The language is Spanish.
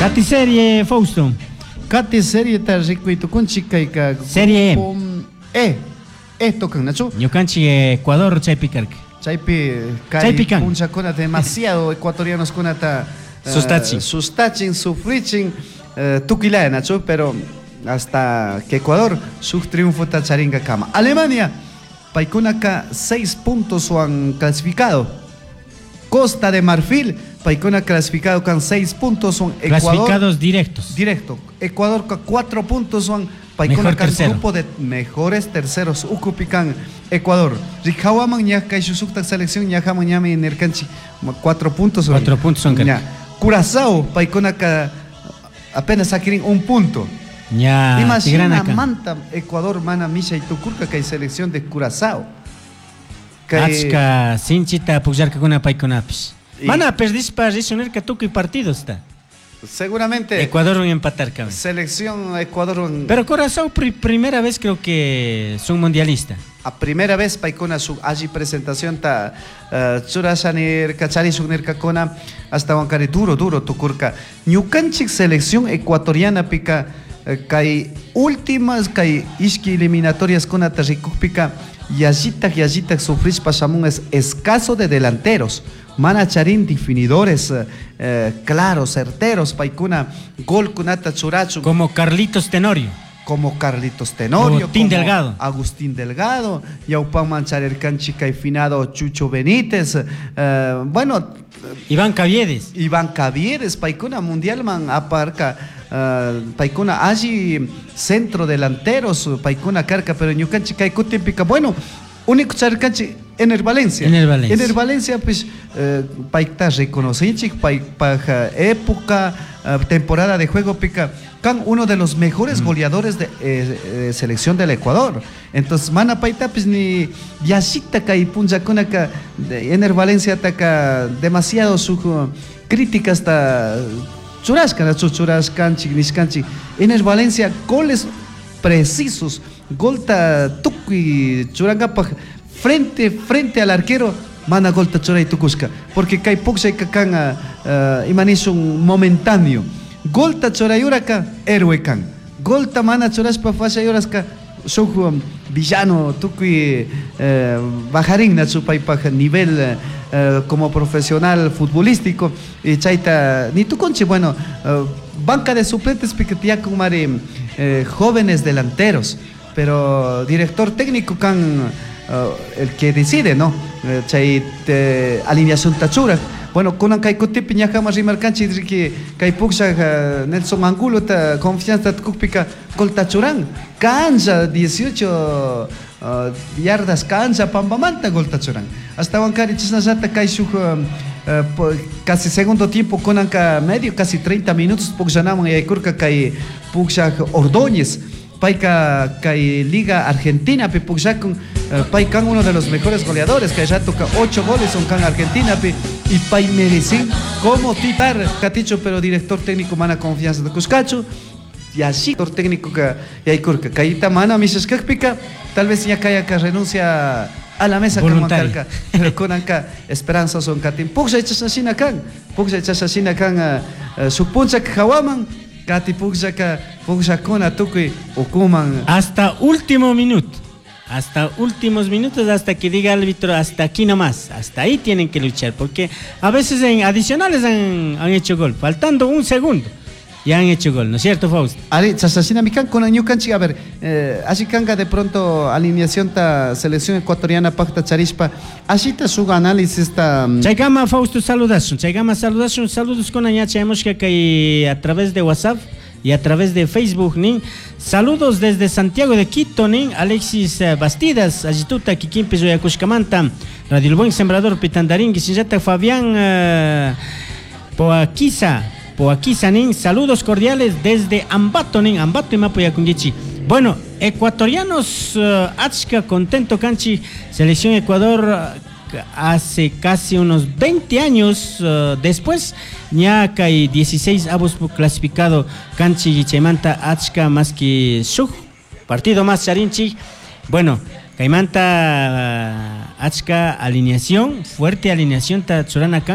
Kati serie Fausto. Kati serie ta ricuito con chica y ka. Serie Esto kan nacho. Ñukanchik Ecuador chaypikarka. Chaypican. Puncha con demasiado ecuatorianos con ata. Sustachin, sufrichin, tuquila nacho, pero hasta que Ecuador su triunfo ta charinga kama. Alemania, paikonaka 6 puntos han clasificado. Costa de Marfil, paikona clasificado con 6 puntos son Ecuador. Clasificados directos. Directo. Ecuador con 4 puntos son paikona con grupo de mejores terceros. Ucupican Ecuador. Ricahuaman ya que su selección ya jaman ya me nercanchi 4 puntos. 4 puntos son Curazao, paikona apenas saquirin 1 punto. Ya. Imagina manta Ecuador mana misha y tucurca que hay selección de Curazao. Achka sinchita pujarka kuna paikonapis. Mana perdis para resonar que tuki partido está. Seguramente Ecuador va a empatar, cabrón. Selección Ecuador. Pero Curazao primera vez creo que son mundialista. A primera vez paikona su allí presentación ta churasanir kachari sunir kakona hasta bancari duro tukurka. Ñukanchik selección ecuatoriana pica kai últimas kai iski eliminatorias con atarrikupika. Yajitak sufris pasamun es escaso de delanteros. Manacharín definidores claros, certeros, paikuna gol kunata churachu. Como Carlitos Tenorio. Agustín Delgado, Yaupan Mancharer Canchica y finado Chucho Benítez. Bueno, Iván Caviedes, paikuna mundial man aparca. Paikuna allí centro delanteros paikuna carca pero ñukanchik kay kutimpica bueno único charcanchi en el Valencia pues paikta reconocinchik paja época temporada de juego pica can uno de los mejores goleadores de selección del Ecuador. Entonces mana paita pues ni yashita kay punja kunaka en el Valencia ataca demasiado su crítica hasta churascanchi, niscanchi. En el Valencia, goles precisos. Golta tuki churangapa frente al arquero. Mana golta churay tukusca. Porque kai puxa y kakan imanis un momentáneo. Golta churayuraka, héroe kan. Golta mana churaspa fasha yuraska. Soju villano tuki bajarín na chupaypaja nivel como profesional futbolístico y chaita ni tu conche bueno banca de suplentes piquetía con mari jóvenes delanteros pero director técnico can el que decide no chay alineación tachura bueno con kai kutip ñaja más rimarcanchi que kai puxa Nelson Angulo ta confianza tukpika gol tachurán cancha 18 yardas cancha pambamanta gol tachurán hasta bancari chisnasata kai su casi segundo tiempo con anca medio casi 30 minutos puxanaman y kurka kai puxa Ordóñez paika kai Liga Argentina pe puxa con paikan uno de los mejores goleadores que ya toca 8 goles son can Argentina pe y pai merecen como titular caticho pero director técnico mana confianza de Cuscacho y así director técnico que hay kurka kaita mana mises pica tal vez ya kaya que renuncia a la mesa como calca pero con anca esperanza son katin puxa echasasina kan su puncha que jawaman kati puxa con atuki okuman hasta último minuto. Hasta últimos minutos, hasta que diga el árbitro, hasta aquí nomás, hasta ahí tienen que luchar, porque a veces en adicionales han hecho gol, faltando un segundo, ya han hecho gol, ¿no es cierto, Fausto? Ali, chasasina mikan con Ñukanchik, a ver, así canga de pronto alineación ta selección ecuatoriana pacta charispa, así ta su análisis ta... Chaygama, Fausto, saludos con Añacha, hemos que a través de WhatsApp y a través de Facebook, ¿nin? Saludos desde Santiago de Quito, ¿nin? Alexis Bastidas, Ayituta, Kikimpe, Zoyacushcamanta, Radio El Buen Sembrador, Pitandarín, Guisinjata, Fabián Poaquiza, ¿nin? Saludos cordiales desde Ambato, ¿nin? Ambato y Mapoyakungichi. Bueno, ecuatorianos, Achka, contento, Canchi, Selección Ecuador, hace casi unos 20 años después, ya hay 16 avos clasificado Canchi y Chaimanta Achka más que su partido más Charinchi. Bueno, Caimanta Achka alineación, fuerte alineación, Tachurana